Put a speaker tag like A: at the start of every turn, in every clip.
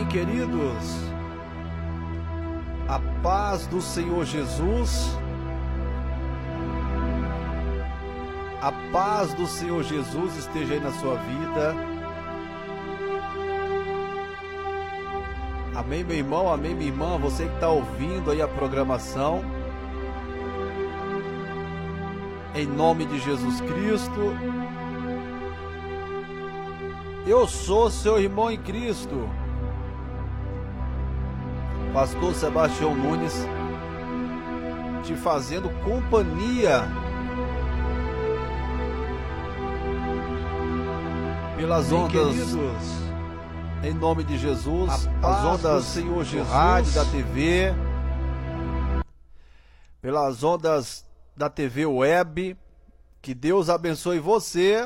A: queridos, a paz do Senhor Jesus, a paz do Senhor Jesus esteja aí na sua vida. Amém, meu irmão, amém, minha irmã, você que está ouvindo aí a programação, em nome de Jesus Cristo. Eu sou seu irmão em Cristo, Pastor Sebastião Nunes, te fazendo companhia pelas ondas, em nome de Jesus, as ondas do Senhor Jesus, do rádio, da TV, pelas ondas da TV Web. Que Deus abençoe você,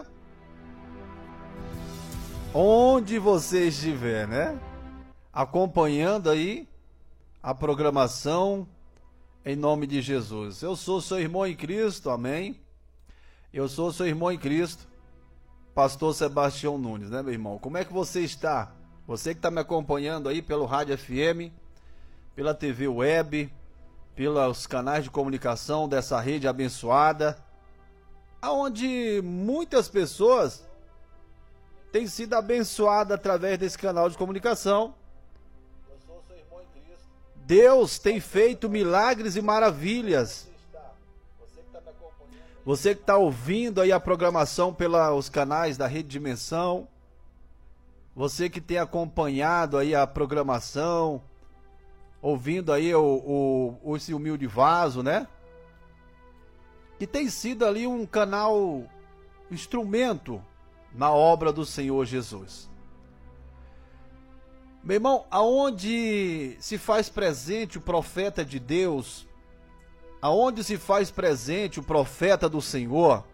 A: onde você estiver, né? Acompanhando aí a programação, em nome de Jesus. Eu sou seu irmão em Cristo, amém? Eu sou seu irmão em Cristo, Pastor Sebastião Nunes, né, meu irmão? Como é que você está? Você que está me acompanhando aí pelo Rádio FM, pela TV Web, pelos canais de comunicação dessa rede abençoada, onde muitas pessoas têm sido abençoadas através desse canal de comunicação. Eu sou seu irmão em Cristo. Deus tem feito milagres e maravilhas. Você que está ouvindo aí a programação pelos canais da Rede Dimensão, você que tem acompanhado aí a programação, ouvindo aí esse humilde vaso, né? Que tem sido ali um canal, instrumento na obra do Senhor Jesus. Meu irmão, aonde se faz presente o profeta de Deus, aonde se faz presente o profeta do Senhor,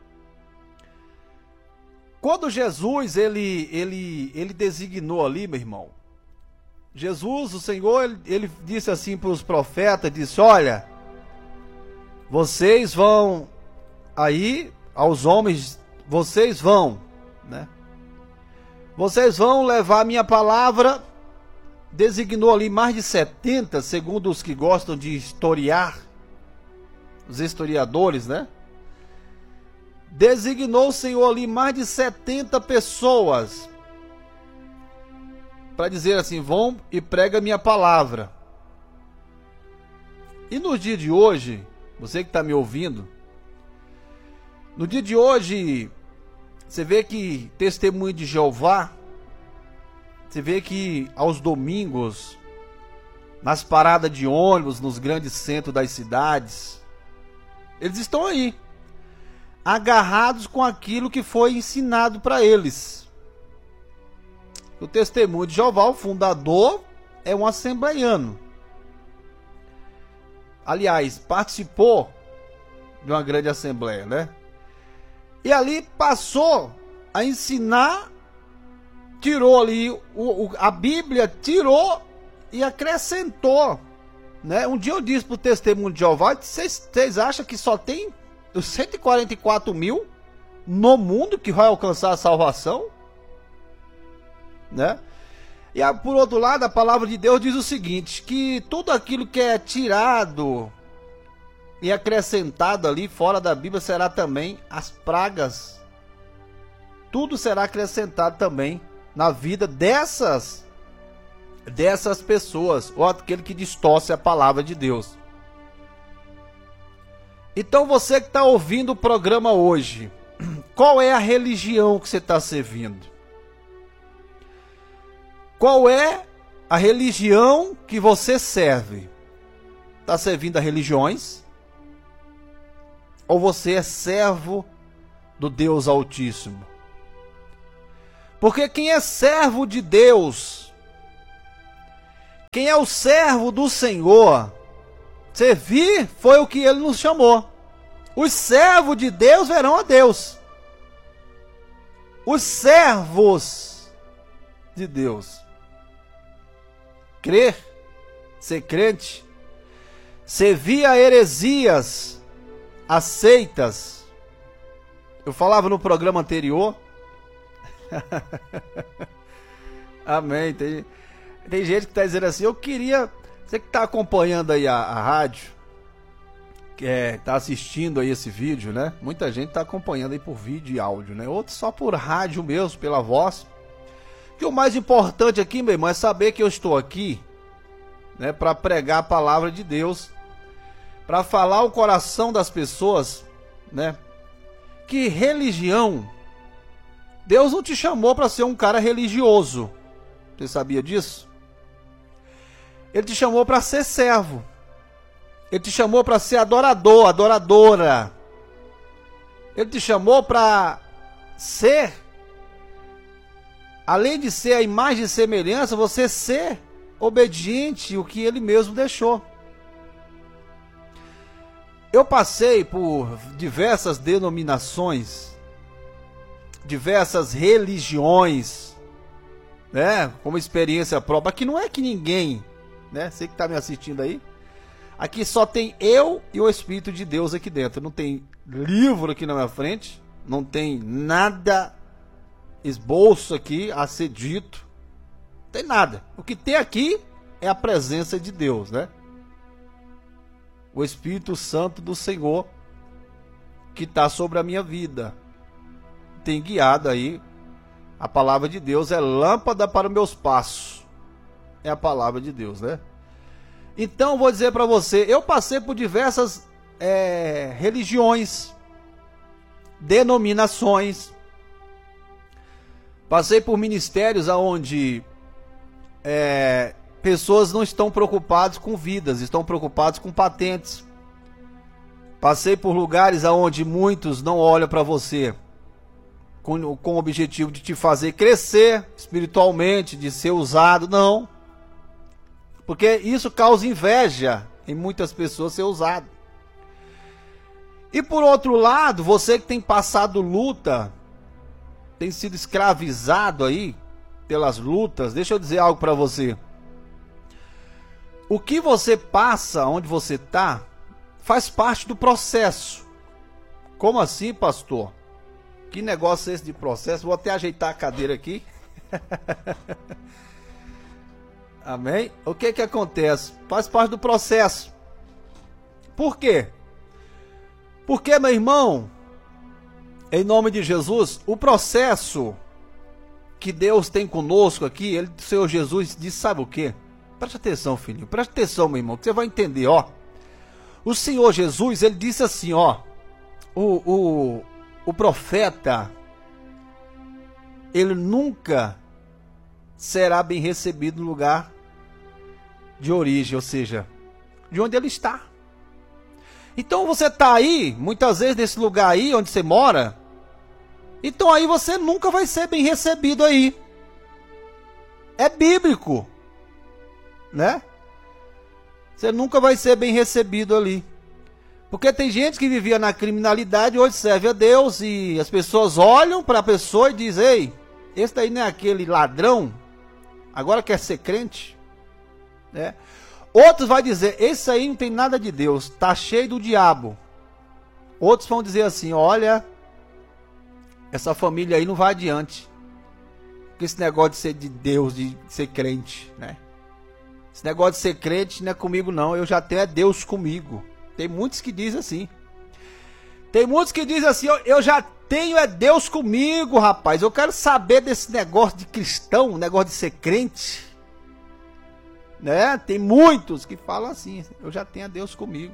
A: quando Jesus ele designou ali, meu irmão, Jesus, o Senhor, ele disse assim para os profetas, disse: olha, vocês vão aí, aos homens, vocês vão, né? Vocês vão levar a minha palavra. Designou ali mais de 70, segundo os que gostam de historiar, os historiadores, né? Designou o Senhor ali mais de 70 pessoas para dizer assim: vão e prega a minha palavra. E no dia de hoje, você que está me ouvindo, no dia de hoje, você vê que Testemunho de Jeová, você vê que aos domingos, nas paradas de ônibus, nos grandes centros das cidades, eles estão aí, agarrados com aquilo que foi ensinado para eles. O Testemunho de Jeová, o fundador, é um assembleiano. Aliás, participou de uma grande assembleia, né? E ali passou a ensinar, tirou ali, a Bíblia tirou e acrescentou, né? Um dia eu disse pro Testemunho de Jeová: vocês acham que só tem os 144 mil no mundo que vai alcançar a salvação? Né? E por outro lado, a palavra de Deus diz o seguinte: que tudo aquilo que é tirado e acrescentado ali fora da Bíblia será também as pragas. Tudo será acrescentado também na vida dessas pessoas, ou aquele que distorce a palavra de Deus. Então você que está ouvindo o programa hoje, qual é a religião que você está servindo? Qual é a religião que você serve? Está servindo a religiões? Ou você é servo do Deus Altíssimo? Porque quem é servo de Deus, quem é o servo do Senhor, servir foi o que ele nos chamou. Os servos de Deus verão a Deus. Os servos de Deus. Crer, ser crente, servir a heresias, a seitas. Eu falava no programa anterior. Amém. Tem gente que está dizendo assim, eu queria... Você que está acompanhando aí a rádio, que está assistindo aí esse vídeo, né? Muita gente está acompanhando aí por vídeo e áudio, né? Outros só por rádio mesmo, pela voz. Que o mais importante aqui, meu irmão, é saber que eu estou aqui, né, para pregar a palavra de Deus, para falar o coração das pessoas, né? Que religião, Deus não te chamou para ser um cara religioso. Você sabia disso? Ele te chamou para ser servo. Ele te chamou para ser adorador, adoradora. Ele te chamou para ser, além de ser a imagem e semelhança, você ser obediente ao que ele mesmo deixou. Eu passei por diversas denominações, diversas religiões, né, como experiência própria. Aqui não é que ninguém, né, você que está me assistindo aí, aqui só tem eu e o Espírito de Deus aqui dentro. Não tem livro aqui na minha frente, não tem nada esboço aqui a ser dito, não tem nada. O que tem aqui é a presença de Deus, né? O Espírito Santo do Senhor que está sobre a minha vida, tem guiado aí. A palavra de Deus é lâmpada para os meus passos. É a palavra de Deus, né? Então vou dizer para você, eu passei por diversas religiões, denominações, passei por ministérios onde pessoas não estão preocupadas com vidas, estão preocupadas com patentes. Passei por lugares onde muitos não olham para você com o objetivo de te fazer crescer espiritualmente, de ser usado, não. Porque isso causa inveja em muitas pessoas ser usado. E por outro lado, você que tem passado luta, tem sido escravizado aí pelas lutas, deixa eu dizer algo para você. O que você passa, onde você está, faz parte do processo. Como assim, pastor? Que negócio é esse de processo? Vou até ajeitar a cadeira aqui. Amém? O que que acontece? Faz parte do processo. Por quê? Porque, meu irmão, em nome de Jesus, o processo que Deus tem conosco aqui, o Senhor Jesus disse, sabe o quê? Preste atenção, filhinho, preste atenção, meu irmão, que você vai entender, ó. O Senhor Jesus, ele disse assim, ó, o profeta, ele nunca será bem recebido no lugar de origem, ou seja, de onde ele está. Então você está aí, muitas vezes nesse lugar aí onde você mora, então aí você nunca vai ser bem recebido aí. É bíblico, né? Você nunca vai ser bem recebido ali. Porque tem gente que vivia na criminalidade, hoje serve a Deus, e as pessoas olham para a pessoa e dizem, ei, esse daí não é aquele ladrão, agora quer ser crente, né? Outros vão dizer, esse aí não tem nada de Deus, está cheio do diabo. Outros vão dizer assim, olha, essa família aí não vai adiante, porque esse negócio de ser de Deus, de ser crente, né? Esse negócio de ser crente não é comigo não, eu já tenho Deus comigo. Tem muitos que dizem assim. Tem muitos que dizem assim, eu já tenho Deus comigo, rapaz. Eu quero saber desse negócio de cristão, negócio de ser crente. Né? Tem muitos que falam assim, eu já tenho Deus comigo.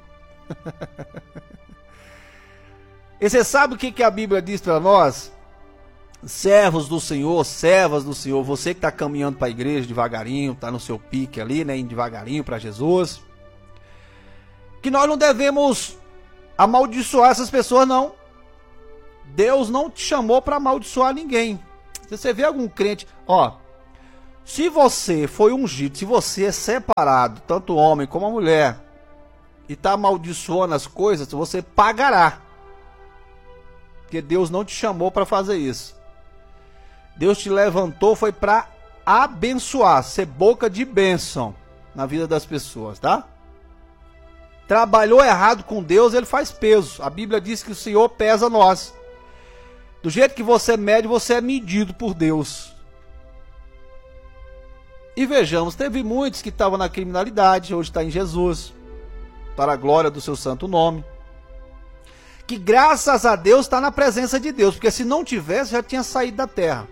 A: E você sabe o que a Bíblia diz para nós? Servos do Senhor, servas do Senhor, você que está caminhando para a igreja devagarinho, está no seu pique ali, né, indo devagarinho para Jesus, que nós não devemos amaldiçoar essas pessoas, não. Deus não te chamou para amaldiçoar ninguém. Se você vê algum crente, ó, se você foi ungido, se você é separado, tanto o homem como a mulher, e está amaldiçoando as coisas, você pagará. Porque Deus não te chamou para fazer isso. Deus te levantou foi para abençoar, ser boca de bênção na vida das pessoas, tá? Trabalhou errado com Deus, ele faz peso. A Bíblia diz que o Senhor pesa nós. Do jeito que você mede, você é medido por Deus. E vejamos, teve muitos que estavam na criminalidade, hoje está em Jesus, para a glória do seu santo nome. Que graças a Deus está na presença de Deus, porque se não tivesse, já tinha saído da terra.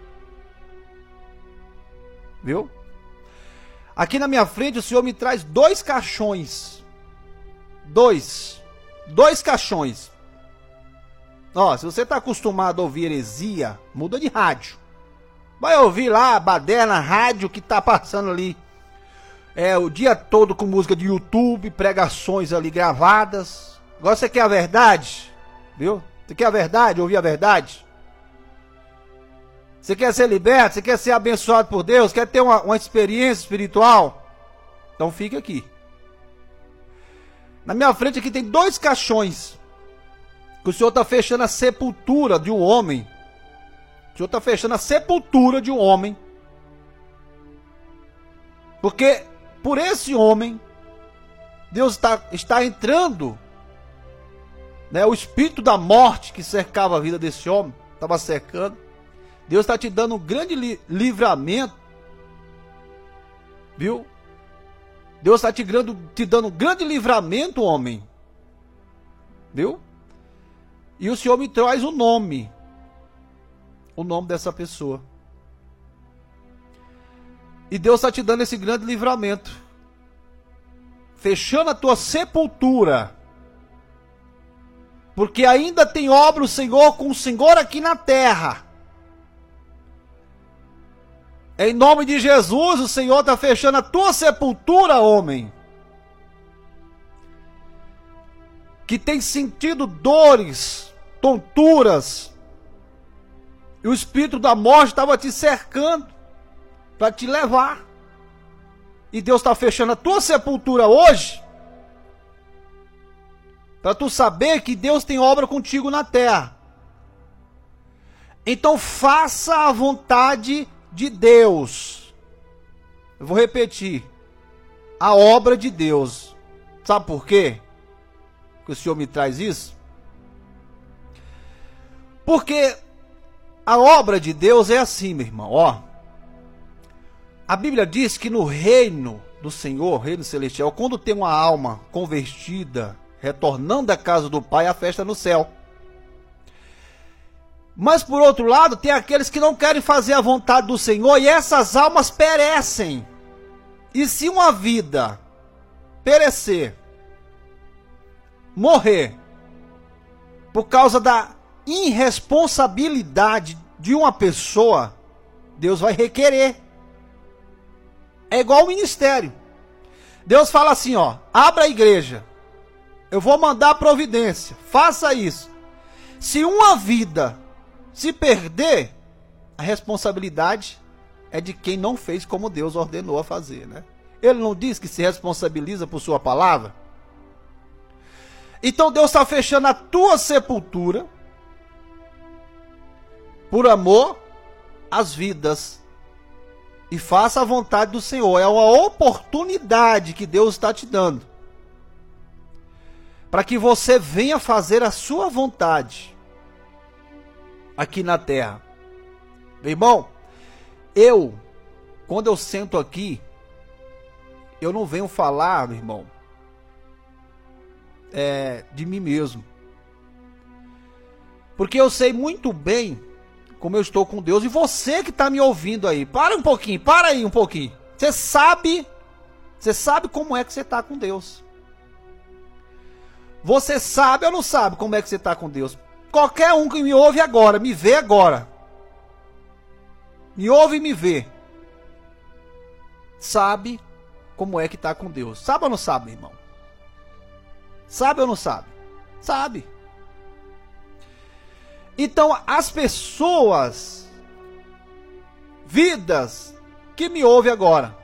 A: Viu? Aqui na minha frente o Senhor me traz 2 caixões. Dois caixões. Ó, se você está acostumado a ouvir heresia, muda de rádio. Vai ouvir lá a baderna rádio que está passando ali. O dia todo com música de YouTube, pregações ali gravadas. Agora você quer a verdade? Viu? Você quer a verdade? Ouvir a verdade? Você quer ser liberto? Você quer ser abençoado por Deus? Quer ter uma experiência espiritual? Então fica aqui. Na minha frente aqui tem 2 caixões. Que o Senhor está fechando a sepultura de um homem. O Senhor está fechando a sepultura de um homem. Porque por esse homem, Deus está entrando. Né, o espírito da morte que cercava a vida desse homem, estava cercando. Deus está te dando um grande livramento. Viu? Deus está te dando um grande livramento, homem. Viu? E o Senhor me traz o nome dessa pessoa. E Deus está te dando esse grande livramento. Fechando a tua sepultura. Porque ainda tem obra o Senhor com o Senhor aqui na terra. Em nome de Jesus, o Senhor está fechando a tua sepultura, homem. Que tem sentido dores, tonturas. E o espírito da morte estava te cercando para te levar. E Deus está fechando a tua sepultura hoje. Para tu saber que Deus tem obra contigo na terra. Então faça a vontade de Deus. Eu vou repetir. A obra de Deus. Sabe por quê que o Senhor me traz isso? Porque a obra de Deus é assim, meu irmão. Ó, a Bíblia diz que no reino do Senhor, reino celestial, quando tem uma alma convertida, retornando da casa do Pai, a festa no céu. Mas por outro lado, tem aqueles que não querem fazer a vontade do Senhor e essas almas perecem. E se uma vida perecer, morrer, por causa da irresponsabilidade de uma pessoa, Deus vai requerer. É igual o ministério. Deus fala assim, ó, abra a igreja. Eu vou mandar a providência. Faça isso. Se uma vida se perder, a responsabilidade é de quem não fez como Deus ordenou a fazer, né? Ele não diz que se responsabiliza por sua palavra? Então Deus está fechando a tua sepultura por amor às vidas. E faça a vontade do Senhor. É uma oportunidade que Deus está te dando. Para que você venha fazer a sua vontade. Aqui na terra. Meu irmão, quando eu sento aqui, eu não venho falar, meu irmão, de mim mesmo. Porque eu sei muito bem como eu estou com Deus. E você que está me ouvindo aí, para aí um pouquinho. Você sabe como é que você está com Deus. Você sabe ou não sabe como é que você está com Deus? Qualquer um que me ouve agora, me vê agora. Me ouve e me vê. Sabe como é que está com Deus. Sabe ou não sabe, meu irmão? Sabe ou não sabe? Sabe. Então, as pessoas, vidas que me ouvem agora,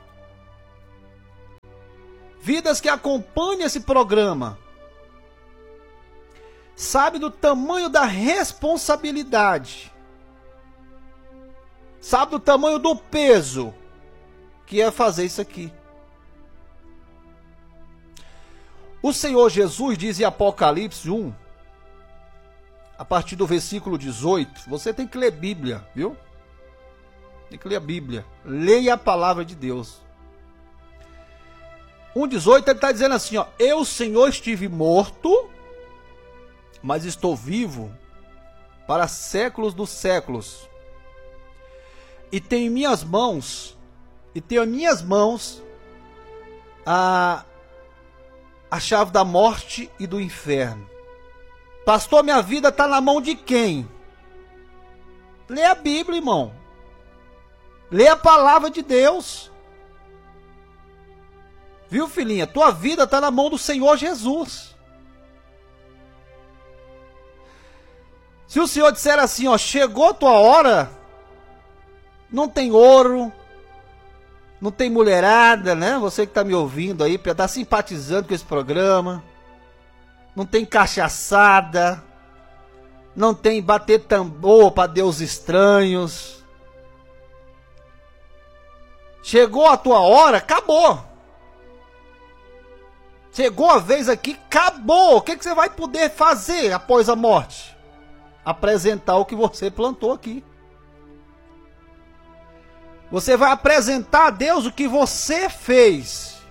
A: vidas que acompanham esse programa, sabe do tamanho da responsabilidade, sabe do tamanho do peso que é fazer isso aqui. O Senhor Jesus diz em Apocalipse 1, a partir do versículo 18, você tem que ler Bíblia, viu? Tem que ler a Bíblia. Leia a palavra de Deus. 1,18 ele está dizendo assim, ó: eu, Senhor, estive morto, mas estou vivo para séculos dos séculos. E tenho em minhas mãos, a chave da morte e do inferno. Pastor, minha vida está na mão de quem? Lê a Bíblia, irmão. Lê a palavra de Deus. Viu, filhinha? Tua vida está na mão do Senhor Jesus. Se o Senhor disser assim, ó: chegou a tua hora, não tem ouro, não tem mulherada, né? Você que está me ouvindo aí, está simpatizando com esse programa, não tem cachaçada, não tem bater tambor para Deus estranhos. Chegou a tua hora, acabou. Chegou a vez aqui, acabou. O que você vai poder fazer após a morte? Apresentar o que você plantou aqui. Você vai apresentar a Deus o que você fez.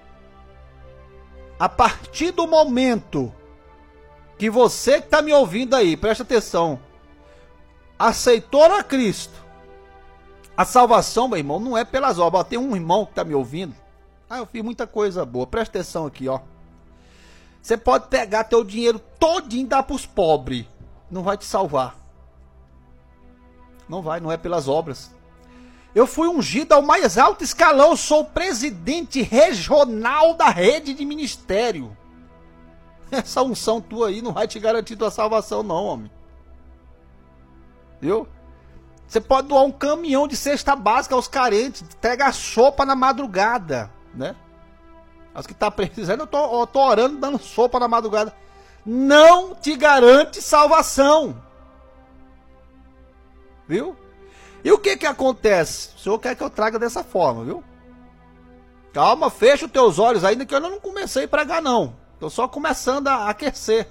A: A partir do momento que você que está me ouvindo aí, presta atenção, aceitou a Cristo, a salvação, meu irmão, não é pelas obras. Tem um irmão que está me ouvindo. Eu fiz muita coisa boa. Presta atenção aqui, ó. Você pode pegar teu dinheiro todinho e dar para os pobres. Não vai te salvar. Não vai, não é pelas obras. Eu fui ungido ao mais alto escalão. Eu sou o presidente regional da rede de ministério. Essa unção tua aí não vai te garantir tua salvação, não, homem. Viu? Você pode doar um caminhão de cesta básica aos carentes. Entrega sopa na madrugada, né? As que tá precisando, eu tô orando, dando sopa na madrugada. Não te garante salvação. Viu? E o que que acontece? O Senhor quer que eu traga dessa forma, viu? Calma, fecha os teus olhos ainda que eu não comecei a pregar, não. Tô só começando a aquecer.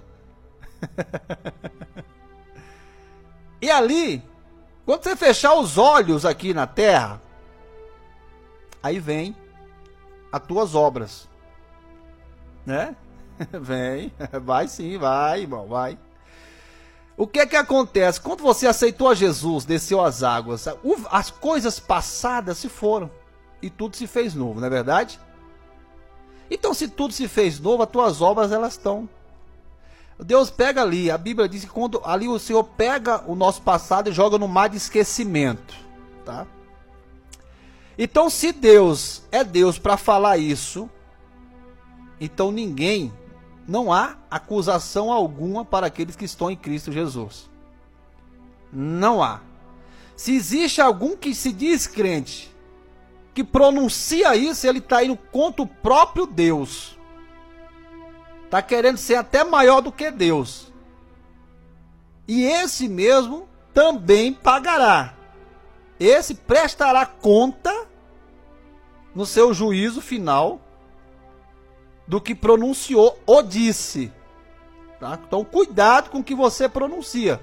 A: E ali, quando você fechar os olhos aqui na terra, aí vem as tuas obras, né? Vem, vai sim, vai, irmão, vai. O que que acontece? Quando você aceitou a Jesus, desceu as águas, as coisas passadas se foram e tudo se fez novo, não é verdade? Então, se tudo se fez novo, as tuas obras, elas estão. Deus pega ali, a Bíblia diz que quando ali o Senhor pega o nosso passado e joga no mar de esquecimento, tá? Então, se Deus é Deus para falar isso, então não há acusação alguma para aqueles que estão em Cristo Jesus. Não há. Se existe algum que se diz crente, que pronuncia isso, ele está indo contra o próprio Deus. Está querendo ser até maior do que Deus. E esse mesmo também pagará. Esse prestará conta no seu juízo final do que pronunciou ou disse. Tá? Então cuidado com o que você pronuncia.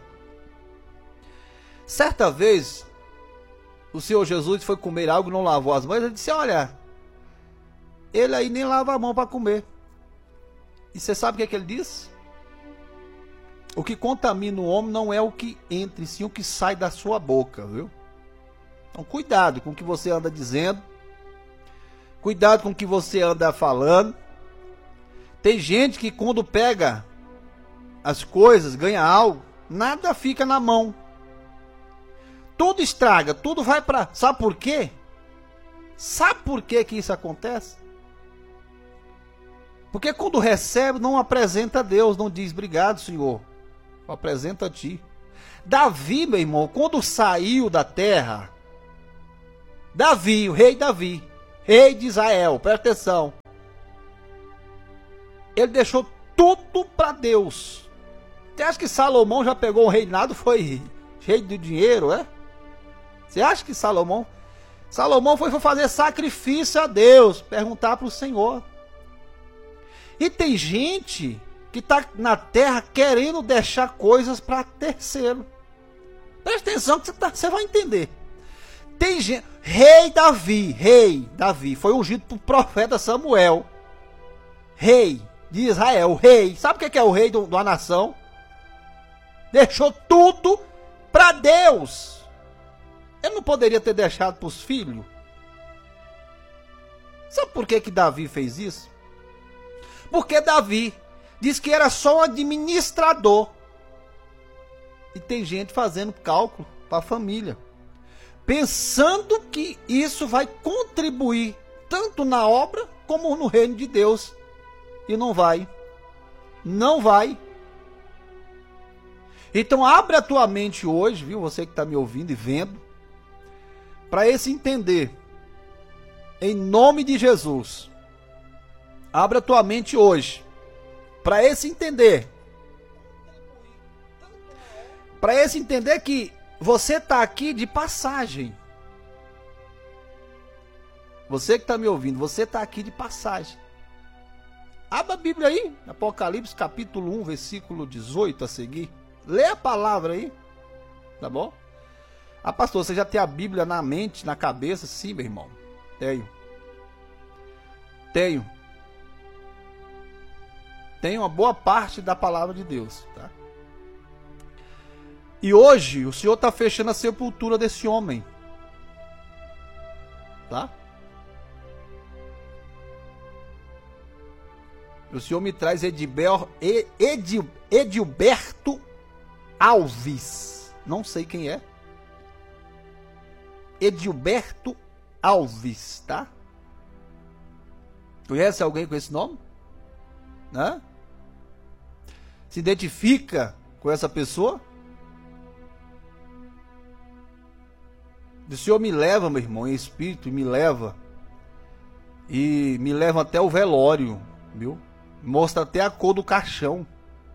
A: Certa vez, o Senhor Jesus foi comer algo e não lavou as mãos. Ele disse: olha, ele aí nem lava a mão para comer. E você sabe o que é que ele disse? O que contamina o homem não é o que entra, sim o que sai da sua boca, viu? Então cuidado com o que você anda dizendo. Cuidado com o que você anda falando. Tem gente que quando pega as coisas, ganha algo, nada fica na mão. Tudo estraga, tudo vai para... Sabe por quê? Sabe por quê que isso acontece? Porque quando recebe, não apresenta a Deus, não diz: obrigado, Senhor, apresenta a ti. Davi, meu irmão, quando saiu da terra, Davi, o rei Davi, rei de Israel, presta atenção, ele deixou tudo para Deus. Você acha que Salomão já pegou o reinado, foi cheio de dinheiro, é? Você acha que Salomão foi fazer sacrifício a Deus, perguntar para o Senhor. E tem gente que está na terra querendo deixar coisas para terceiro. Presta atenção que você vai entender. Tem gente, rei Davi, foi ungido por profeta Samuel, rei de Israel, rei. Sabe o que é o rei de uma nação? Deixou tudo para Deus. Ele não poderia ter deixado para os filhos? Sabe por que Davi fez isso? Porque Davi diz que era só um administrador. E tem gente fazendo cálculo para a família, pensando que isso vai contribuir tanto na obra como no reino de Deus. E não vai. Não vai. Então abre a tua mente hoje, viu? Você que está me ouvindo e vendo, para esse entender. Em nome de Jesus. Abre a tua mente hoje, para esse entender. Para esse entender que você está aqui de passagem. Você que está me ouvindo, você está aqui de passagem. Abra a Bíblia aí, Apocalipse capítulo 1, versículo 18 a seguir. Lê a palavra aí, tá bom? Ah, pastor, você já tem a Bíblia na mente, na cabeça? Sim, meu irmão. Tenho uma boa parte da palavra de Deus, tá? E hoje o Senhor está fechando a sepultura desse homem, tá? O Senhor me traz Edilberto Alves. Não sei quem é. Edilberto Alves, tá? Conhece alguém com esse nome? Né? Se identifica com essa pessoa? O Senhor me leva, meu irmão, em espírito, me leva. E me leva até o velório, viu? Mostra até a cor do caixão.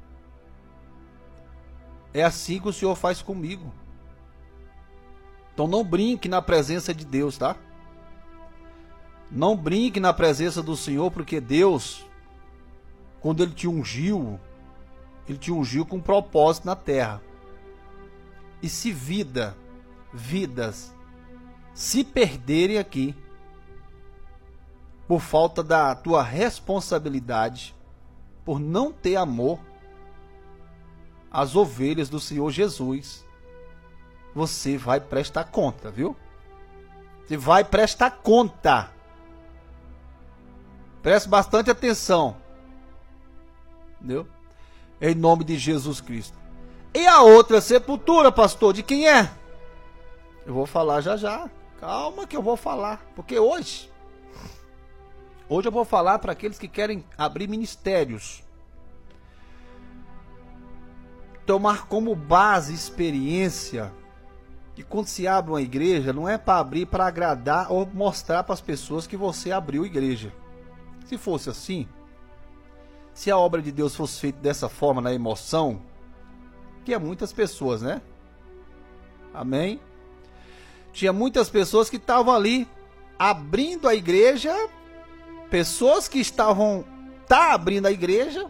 A: É assim que o Senhor faz comigo. Então não brinque na presença de Deus, tá? Não brinque na presença do Senhor, porque Deus, quando Ele te ungiu com um propósito na terra. E se vidas se perderem aqui, por falta da tua responsabilidade, por não ter amor às ovelhas do Senhor Jesus, você vai prestar conta, viu? Você vai prestar conta. Preste bastante atenção. Entendeu? Em nome de Jesus Cristo. E a outra sepultura, pastor, de quem é? Eu vou falar já já. Calma que eu vou falar. Porque hoje eu vou falar para aqueles que querem abrir ministérios. Tomar como base experiência. E quando se abre uma igreja, não é para abrir para agradar ou mostrar para as pessoas que você abriu igreja. Se fosse assim, se a obra de Deus fosse feita dessa forma, na emoção, que é muitas pessoas, né? Amém? Tinha muitas pessoas que estavam ali abrindo a igreja, pessoas que estavam abrindo a igreja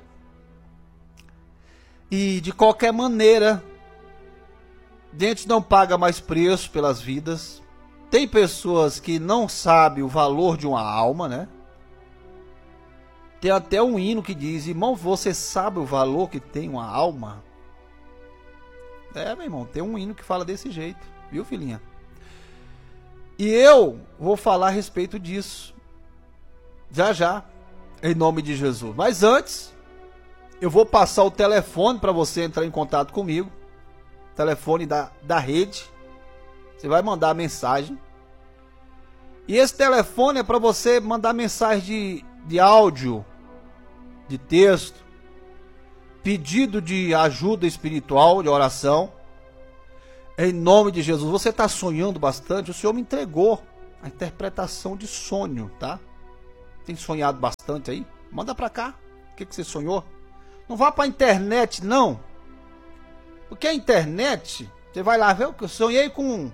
A: e de qualquer maneira, a gente não paga mais preço pelas vidas. Tem pessoas que não sabem o valor de uma alma, né? Tem até um hino que diz: irmão, você sabe o valor que tem uma alma? É, meu irmão, tem um hino que fala desse jeito, viu, filhinha? E eu vou falar a respeito disso já já, em nome de Jesus. Mas antes, eu vou passar o telefone para você entrar em contato comigo. Telefone da rede. Você vai mandar mensagem. E esse telefone é para você mandar mensagem de áudio, de texto, pedido de ajuda espiritual, de oração. Em nome de Jesus. Você está sonhando bastante? O Senhor me entregou a interpretação de sonho, tá? Tem sonhado bastante aí? Manda para cá. O que você sonhou? Não vá para a internet, não. Porque a internet, você vai lá ver o que eu sonhei com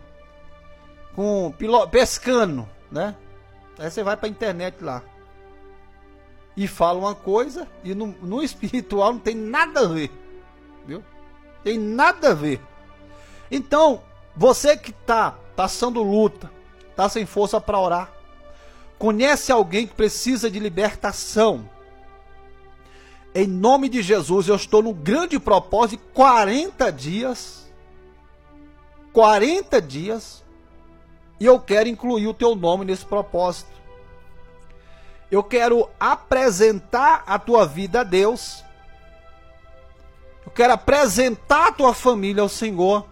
A: pescando, né? Aí você vai para a internet lá e fala uma coisa e no espiritual não tem nada a ver, viu? Tem nada a ver. Então, você que está passando luta, está sem força para orar, conhece alguém que precisa de libertação, em nome de Jesus, eu estou num grande propósito de 40 dias, e eu quero incluir o teu nome nesse propósito. Eu quero apresentar a tua vida a Deus, eu quero apresentar a tua família ao Senhor,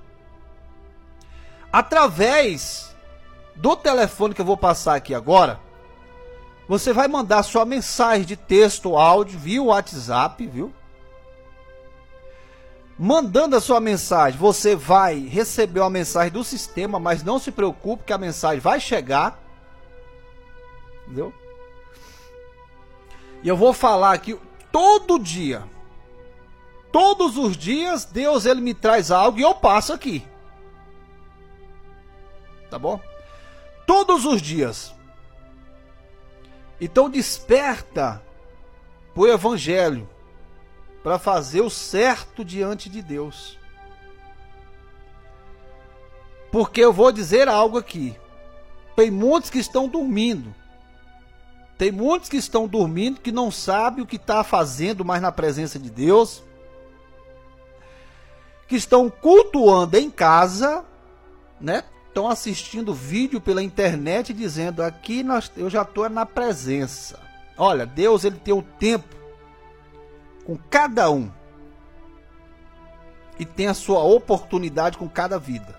A: através do telefone que eu vou passar aqui agora. Você vai mandar sua mensagem de texto ou áudio via WhatsApp, viu? Mandando a sua mensagem, você vai receber uma mensagem do sistema, mas não se preocupe que a mensagem vai chegar. Entendeu? E eu vou falar aqui todo dia. Todos os dias, Deus ele me traz algo e eu passo aqui. Tá bom? Todos os dias. Então desperta para o Evangelho, para fazer o certo diante de Deus. Porque eu vou dizer algo aqui. Tem muitos que estão dormindo. Tem muitos que estão dormindo que não sabem o que está fazendo mais na presença de Deus. Que estão cultuando em casa, né? Estão assistindo vídeo pela internet dizendo aqui eu já estou na presença. Olha, Deus ele tem o tempo com cada um. E tem a sua oportunidade com cada vida.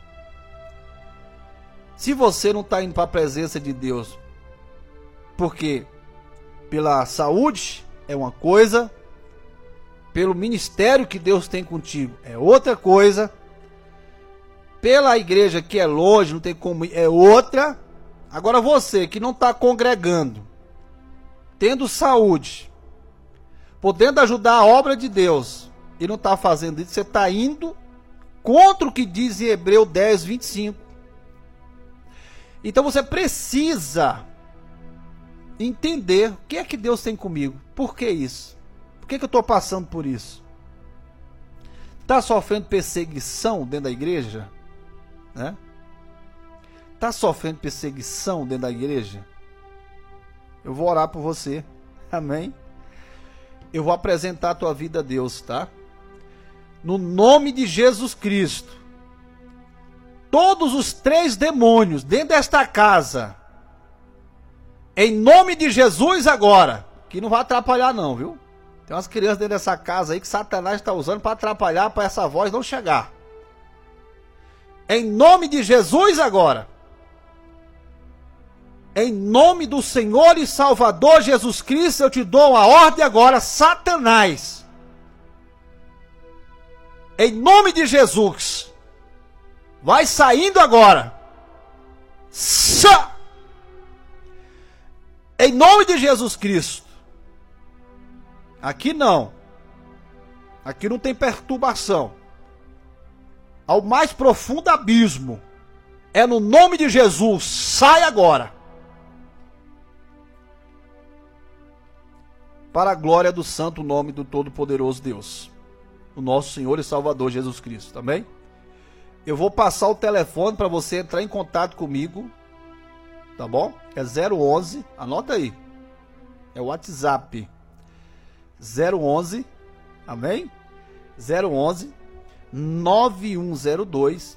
A: Se você não está indo para a presença de Deus, porque pela saúde é uma coisa, pelo ministério que Deus tem contigo é outra coisa, pela igreja que é longe, não tem como ir, é outra. Agora você que não está congregando, tendo saúde, podendo ajudar a obra de Deus, e não está fazendo isso, você está indo contra o que diz em Hebreus 10, 25. Então você precisa entender o que é que Deus tem comigo. Por que isso? Por que eu estou passando por isso? Está sofrendo perseguição dentro da igreja? Né? Está sofrendo perseguição dentro da igreja? Eu vou orar por você. Amém? Eu vou apresentar a tua vida a Deus, tá? No nome de Jesus Cristo. Todos os 3 demônios dentro desta casa, em nome de Jesus agora, que não vai atrapalhar não, viu? Tem umas crianças dentro dessa casa aí que Satanás está usando para atrapalhar, para essa voz não chegar. Em nome de Jesus agora, em nome do Senhor e Salvador Jesus Cristo, eu te dou uma ordem agora, Satanás. Em nome de Jesus, vai saindo agora. Em nome de Jesus Cristo. Aqui não. Aqui não tem perturbação. Ao mais profundo abismo. É no nome de Jesus. Sai agora. Para a glória do santo nome do Todo-Poderoso Deus. O nosso Senhor e Salvador Jesus Cristo. Também? Eu vou passar o telefone para você entrar em contato comigo. Tá bom? É 011. Anota aí. É o WhatsApp. 011. Amém? 011 9102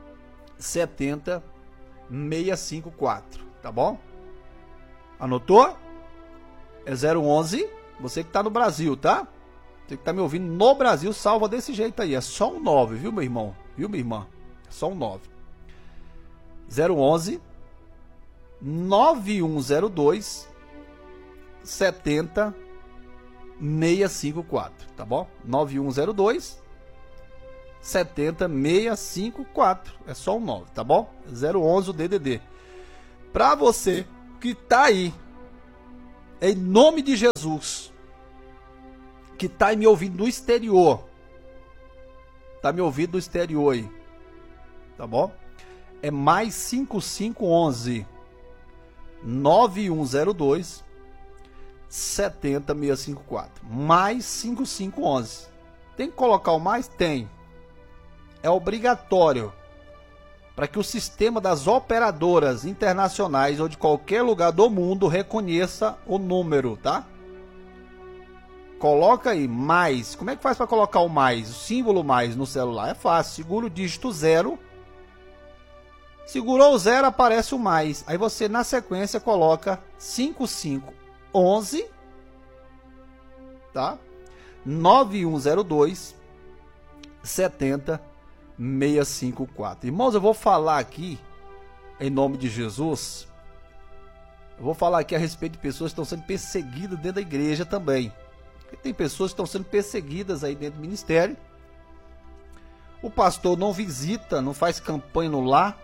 A: 70654, tá bom? Anotou? É 011, você que tá no Brasil, tá? Você que tá me ouvindo no Brasil, salva desse jeito aí, é só um 9, viu meu irmão? Viu minha irmã? É só um 9. 011 9102 70654, tá bom? 9102 70654, é só um 9, tá bom? 011 o DDD. Pra você que tá aí, em nome de Jesus, que tá me ouvindo do exterior, tá me ouvindo do exterior aí, tá bom? É mais 5511 9102 70654, mais 5511. Tem que colocar o mais? Tem. É obrigatório. para que o sistema das operadoras internacionais ou de qualquer lugar do mundo reconheça o número, tá? Coloca aí, mais. Como é que faz para colocar o mais? O símbolo mais no celular? É fácil. Segura o dígito 0. Segurou o 0, aparece o mais. Aí você, na sequência, coloca 5511, tá? 9102 70654. Irmãos, eu vou falar aqui, em nome de Jesus, eu vou falar aqui a respeito de pessoas que estão sendo perseguidas dentro da igreja também. Tem pessoas que estão sendo perseguidas aí dentro do ministério. O pastor não visita, não faz campanha no lar.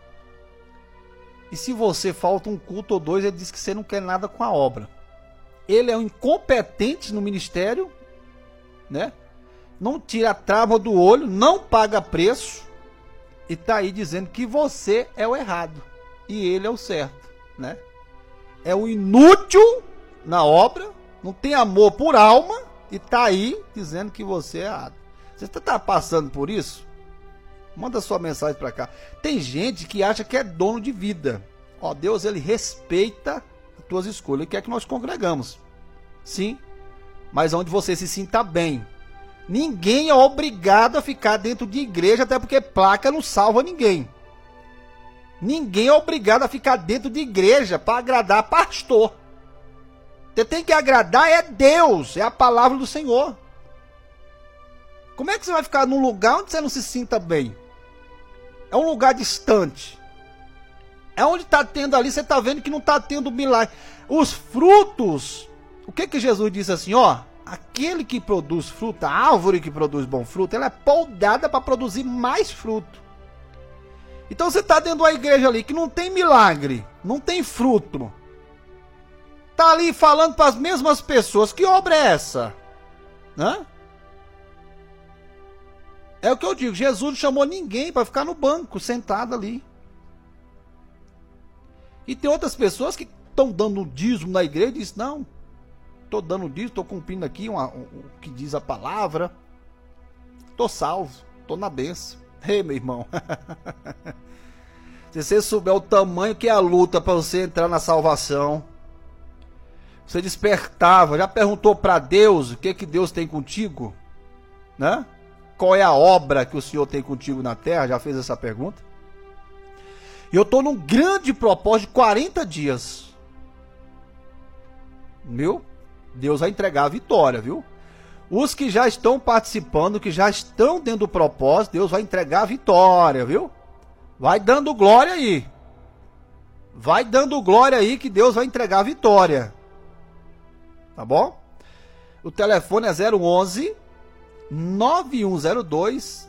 A: E se você falta um culto ou dois, ele diz que você não quer nada com a obra. Ele é um incompetente no ministério, né? Não tira a trava do olho, não paga preço. E está aí dizendo que você é o errado e ele é o certo, né? É o inútil na obra. Não tem amor por alma e tá aí dizendo que você é errado. Você está passando por isso? Manda sua mensagem para cá. Tem gente que acha que é dono de vida. Ó, Deus, ele respeita as tuas escolhas. Ele quer que nós congregamos. Sim, mas onde você se sinta bem. Ninguém é obrigado a ficar dentro de igreja, até porque placa não salva ninguém. Ninguém é obrigado a ficar dentro de igreja para agradar pastor. Você tem que agradar é Deus, é a palavra do Senhor. Como é que você vai ficar num lugar onde você não se sinta bem? É um lugar distante. É onde está tendo ali, você está vendo que não está tendo milagre. Os frutos, o que que Jesus disse assim, ó? Aquele que produz fruto, a árvore que produz bom fruto, ela é podada para produzir mais fruto. Então você está dentro de uma igreja ali que não tem milagre, não tem fruto. Tá ali falando para as mesmas pessoas. Que obra é essa? Hã? É o que eu digo. Jesus não chamou ninguém para ficar no banco, sentado ali. E tem outras pessoas que estão dando dízimo na igreja e dizem, não, estou dando dízimo, estou cumprindo aqui o que diz a palavra. Estou salvo, estou na bênção. Ei, meu irmão. Se você souber o tamanho que é a luta para você entrar na salvação, você despertava, já perguntou para Deus o que Deus tem contigo? Né? Qual é a obra que o Senhor tem contigo na terra? Já fez essa pergunta? E eu estou num grande propósito de 40 dias. Viu? Deus vai entregar a vitória, viu? Os que já estão participando, que já estão dentro do propósito, Deus vai entregar a vitória, viu? Vai dando glória aí. Vai dando glória aí que Deus vai entregar a vitória. Tá bom? O telefone é 011 9102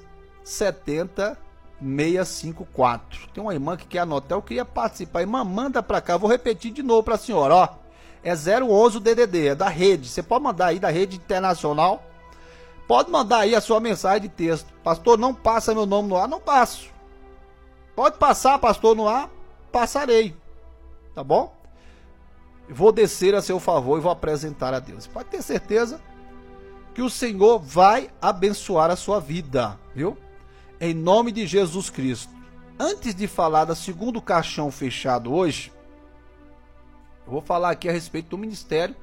A: 70654. Tem uma irmã que quer anotar, eu queria participar. Irmã, manda pra cá, eu vou repetir de novo pra senhora, ó. É 011 o DDD, é da rede. Você pode mandar aí da rede internacional. Pode mandar aí a sua mensagem de texto. Pastor, não passa meu nome no ar? Não passo. Pode passar, pastor, no ar? Passarei. Tá bom? Vou descer a seu favor e vou apresentar a Deus. Pode ter certeza que o Senhor vai abençoar a sua vida, viu? Em nome de Jesus Cristo. Antes de falar do segundo caixão fechado hoje, eu vou falar aqui a respeito do ministério.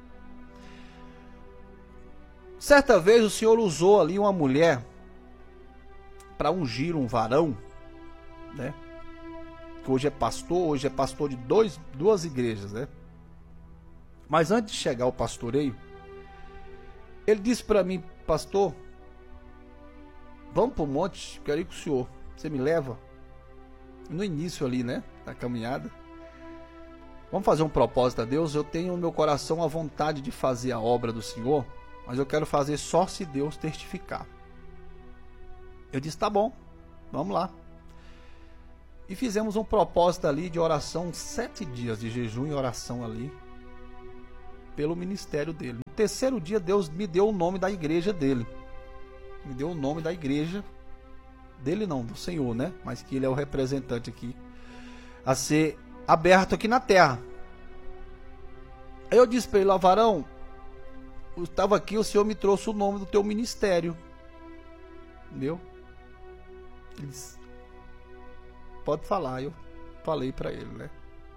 A: Certa vez o Senhor usou ali uma mulher para ungir um varão, né? Que hoje é pastor de duas igrejas, né? Mas antes de chegar ao pastoreio, ele disse para mim, pastor, vamos para o monte, quero ir com o senhor, você me leva? No início ali, né, da caminhada, vamos fazer um propósito a Deus. Eu tenho no meu coração a vontade de fazer a obra do Senhor, mas eu quero fazer só se Deus testificar. Eu disse, tá bom, vamos lá. E fizemos um propósito ali de oração, 7 dias de jejum e oração ali, pelo ministério dele. No terceiro dia, Deus me deu o nome da igreja dele. Me deu o nome da igreja dele, não, do Senhor, né? Mas que ele é o representante aqui a ser aberto aqui na terra. Aí eu disse para ele, ó, varão, eu estava aqui, o Senhor me trouxe o nome do teu ministério. Entendeu? Ele disse, pode falar. Eu falei para ele, né?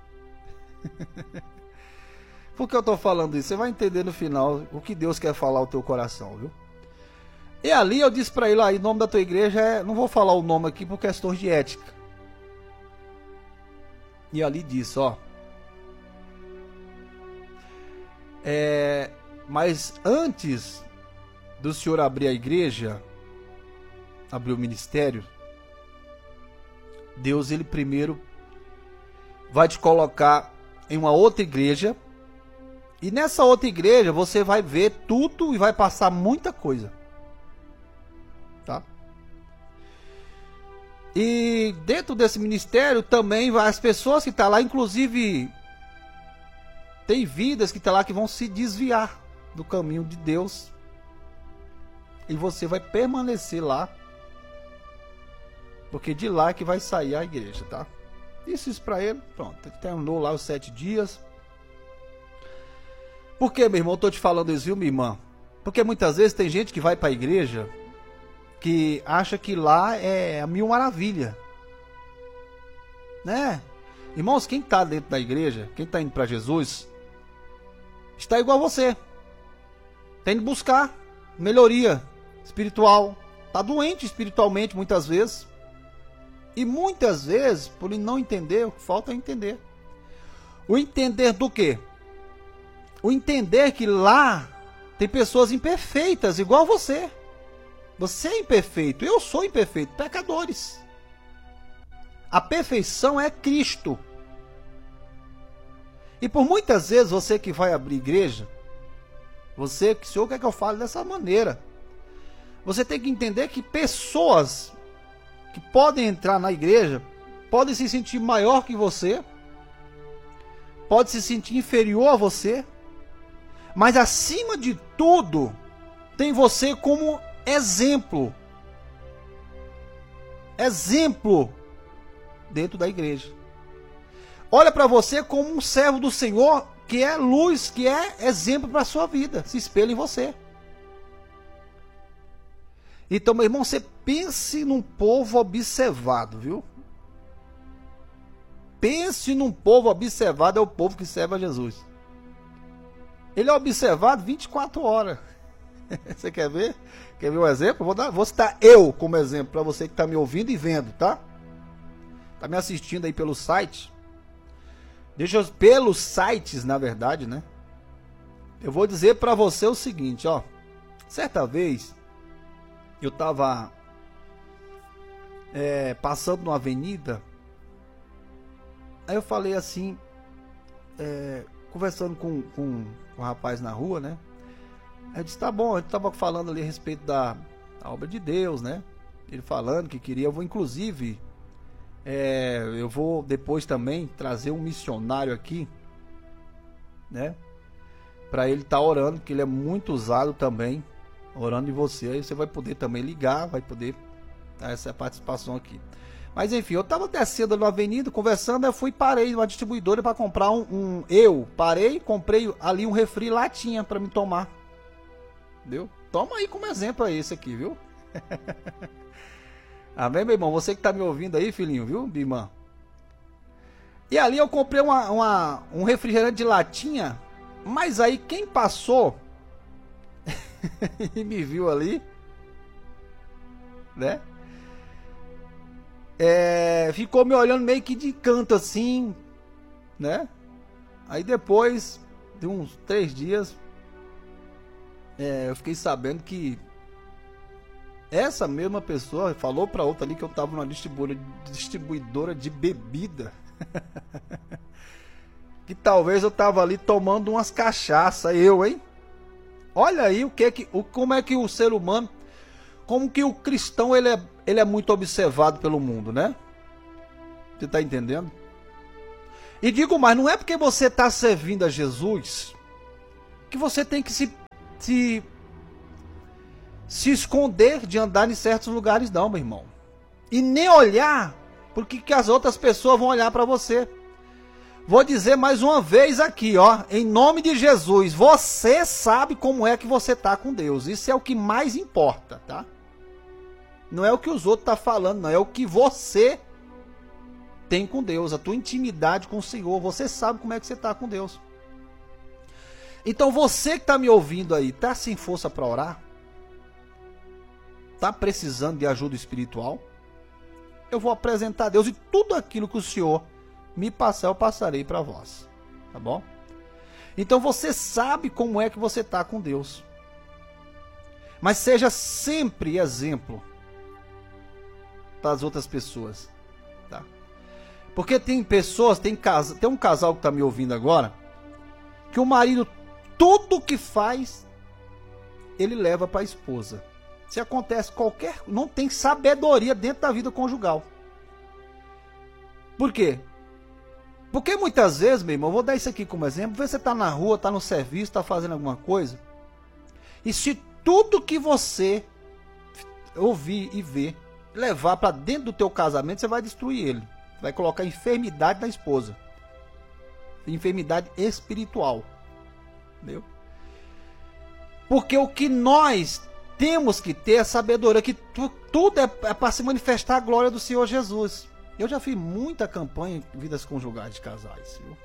A: Por que eu tô falando isso? Você vai entender no final o que Deus quer falar ao teu coração, viu? E ali eu disse para ele, em nome da tua igreja, não vou falar o nome aqui por questões de ética. E ali disse, mas antes do senhor abrir a igreja, abrir o ministério, Deus, ele primeiro vai te colocar em uma outra igreja, e nessa outra igreja você vai ver tudo e vai passar muita coisa, tá? E dentro desse ministério também vai as pessoas que estão lá, inclusive tem vidas que estão lá que vão se desviar do caminho de Deus, e você vai permanecer lá, porque de lá que vai sair a igreja, tá? Disse isso pra ele, pronto, terminou lá os 7 dias. Por que, meu irmão, eu tô te falando isso, viu, minha irmã? Porque muitas vezes tem gente que vai pra igreja que acha que lá é a mil maravilha, né? Irmãos, quem tá dentro da igreja, quem tá indo pra Jesus, está igual a você. Tem que buscar melhoria espiritual. Tá doente espiritualmente muitas vezes. E muitas vezes, por não entender, o que falta é entender. O entender do quê? O entender que lá tem pessoas imperfeitas, igual você. Você é imperfeito, eu sou imperfeito, pecadores. A perfeição é Cristo. E por muitas vezes você que vai abrir igreja, você que o senhor quer que eu fale dessa maneira, você tem que entender que pessoas que podem entrar na igreja podem se sentir maior que você, pode se sentir inferior a você, mas acima de tudo tem você como exemplo dentro da igreja. Olha para você como um servo do Senhor, que é luz, que é exemplo para a sua vida, se espelha em você. Então, meu irmão, você pense num povo observado, viu? Pense num povo observado, é o povo que serve a Jesus. Ele é observado 24 horas. Você quer ver? Quer ver um exemplo? Vou citar eu como exemplo para você que está me ouvindo e vendo, tá? Tá me assistindo aí pelo site. Pelos sites, na verdade, né? Eu vou dizer para você o seguinte, certa vez eu tava passando numa avenida, aí eu falei assim, conversando com um rapaz na rua, né? Aí eu disse, tá bom, eu tava falando ali a respeito da obra de Deus, né? Ele falando que queria, eu vou inclusive, eu vou depois também trazer um missionário aqui, né? Para ele estar orando, que ele é muito usado também, orando em você. Aí você vai poder também ligar, vai poder dar essa participação aqui. Mas enfim, eu tava descendo na avenida, conversando, eu fui, parei numa distribuidora para comprar comprei ali um refri latinha para me tomar. Entendeu? Toma aí como exemplo aí esse aqui, viu? Amém, meu irmão? Você que tá me ouvindo aí, filhinho, viu, minha irmã? E ali eu comprei um refrigerante de latinha, mas aí quem passou e me viu ali, né? Ficou me olhando meio que de canto assim, né? Aí depois de uns 3 dias, eu fiquei sabendo que essa mesma pessoa falou para outra ali que eu tava numa distribuidora de bebida. Que talvez eu tava ali tomando umas cachaça, hein? Olha aí como é que o ser humano, como que o cristão ele é muito observado pelo mundo, né? Você tá entendendo? E digo mais, não é porque você tá servindo a Jesus que você tem que se esconder de andar em certos lugares, não, meu irmão. E nem olhar porque que as outras pessoas vão olhar para você. Vou dizer mais uma vez aqui, em nome de Jesus, você sabe como é que você tá com Deus. Isso é o que mais importa, tá? Não é o que os outros tá falando, não, é o que você tem com Deus, a tua intimidade com o Senhor. Você sabe como é que você está com Deus. Então você que está me ouvindo aí, está sem força para orar? Está precisando de ajuda espiritual? Eu vou apresentar a Deus e tudo aquilo que o Senhor me passar, eu passarei para vós. Tá bom? Então você sabe como é que você está com Deus. Mas seja sempre exemplo para as outras pessoas. Tá? Porque tem pessoas, tem um casal que está me ouvindo agora, que o marido, tudo que faz, ele leva para a esposa. Se acontece qualquer... Não tem sabedoria dentro da vida conjugal. Por quê? Porque muitas vezes, meu irmão, eu vou dar isso aqui como exemplo. Você está na rua, está no serviço, está fazendo alguma coisa. E se tudo que você ouvir e ver levar para dentro do teu casamento, você vai destruir ele. Vai colocar enfermidade na esposa. Enfermidade espiritual. Entendeu? Porque o que nós temos que ter é sabedoria, que tudo é para se manifestar a glória do Senhor Jesus. Eu já fiz muita campanha em vidas conjugais de casais, viu?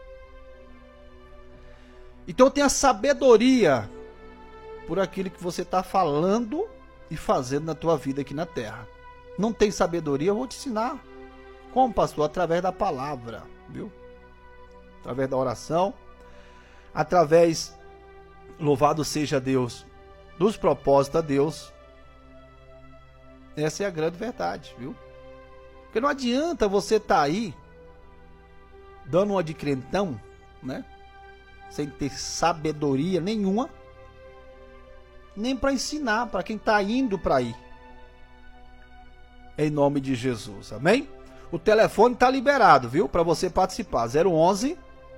A: Então tenha sabedoria por aquilo que você está falando e fazendo na tua vida aqui na terra. Não tem sabedoria, eu vou te ensinar. Como, pastor? Através da palavra, viu? Através da oração, através, louvado seja Deus, dos propósitos a Deus. Essa é a grande verdade, viu? Porque não adianta você estar aí dando uma de crentão, né? Sem ter sabedoria nenhuma, nem para ensinar para quem está indo para aí. Em nome de Jesus, amém? O telefone está liberado, viu? Para você participar. 011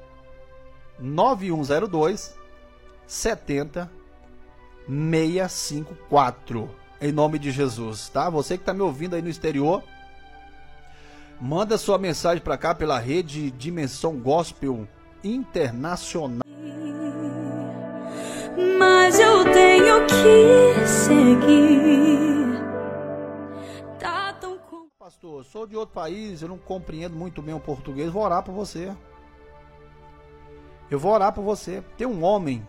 A: 9102 70 654. Em nome de Jesus, tá? Você que está me ouvindo aí no exterior, manda sua mensagem para cá pela rede Dimensão Gospel Internacional.
B: Mas eu tenho que seguir.
A: Pastor, eu sou de outro país, eu não compreendo muito bem o português. Vou orar por você. Eu vou orar por você. Tem um homem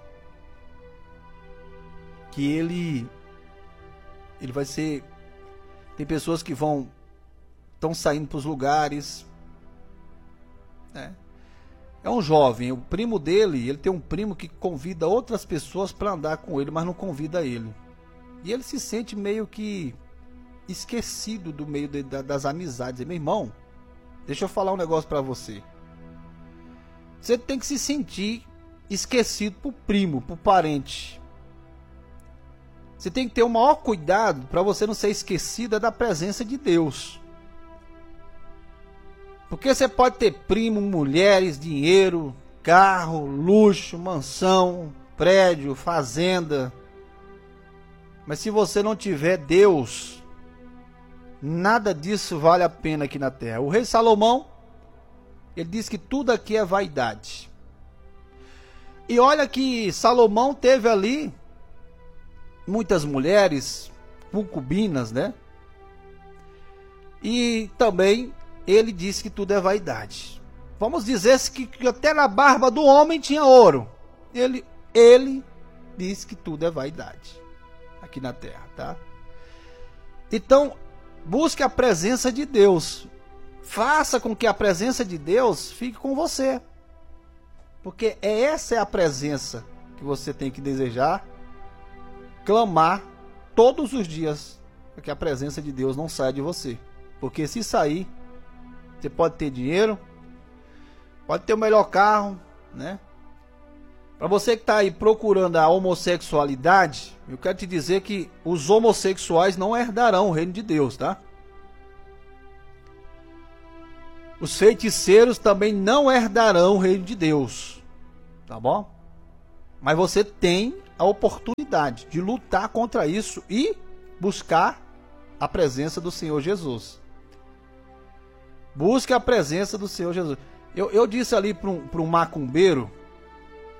A: que ele vai ser... Tem pessoas que estão saindo para os lugares, né? É um jovem, o primo dele, ele tem um primo que convida outras pessoas para andar com ele, mas não convida ele. E ele se sente meio que esquecido do meio das amizades. Meu irmão, deixa eu falar um negócio para você. Você tem que se sentir esquecido pro primo, pro parente. Você tem que ter o maior cuidado para você não ser esquecido da presença de Deus. Porque você pode ter primo, mulheres, dinheiro, carro, luxo, mansão, prédio, fazenda. Mas se você não tiver Deus, nada disso vale a pena aqui na terra. O rei Salomão, ele diz que tudo aqui é vaidade. E olha que Salomão teve ali muitas mulheres, concubinas, né? E também ele disse que tudo é vaidade. Vamos dizer que até na barba do homem tinha ouro. Ele disse que tudo é vaidade aqui na terra, tá? Então, busque a presença de Deus. Faça com que a presença de Deus fique com você. Porque essa é a presença que você tem que desejar, clamar todos os dias, para que a presença de Deus não saia de você. Porque se sair, você pode ter dinheiro, pode ter o melhor carro, né? Para você que está aí procurando a homossexualidade, eu quero te dizer que os homossexuais não herdarão o reino de Deus, tá? Os feiticeiros também não herdarão o reino de Deus, tá bom? Mas você tem a oportunidade de lutar contra isso e buscar a presença do Senhor Jesus. Busque a presença do Senhor Jesus. Eu disse ali para um macumbeiro,